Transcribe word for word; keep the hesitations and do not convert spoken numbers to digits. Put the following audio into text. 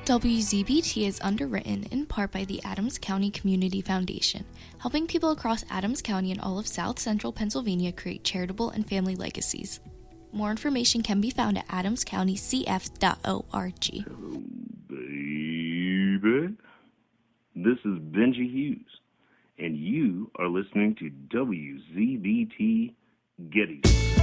W Z B T is underwritten in part by the Adams County Community Foundation, helping people across Adams County and all of South Central Pennsylvania create charitable and family legacies. More information can be found at adams county c f dot org. Hello, baby. This is Benji Hughes, and you are listening to W Z B T Gettysburg.